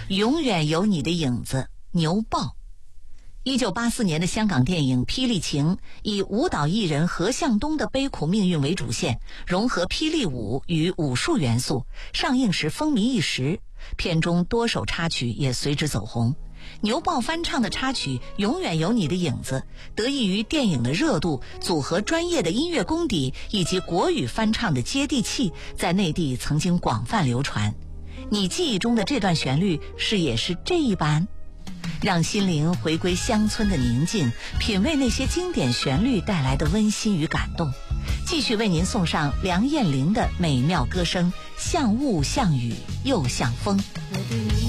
永远有你的影子，牛豹。1984年的香港电影《霹雳情》以舞蹈艺人何向东的悲苦命运为主线，融合霹雳舞与武术元素，上映时风靡一时。片中多首插曲也随之走红。牛豹翻唱的插曲《永远有你的影子》，得益于电影的热度、组合专业的音乐功底以及国语翻唱的接地气，在内地曾经广泛流传。你记忆中的这段旋律也是这一版？让心灵回归乡村的宁静，品味那些经典旋律带来的温馨与感动。继续为您送上梁艳玲的美妙歌声，像雾像雨又像风。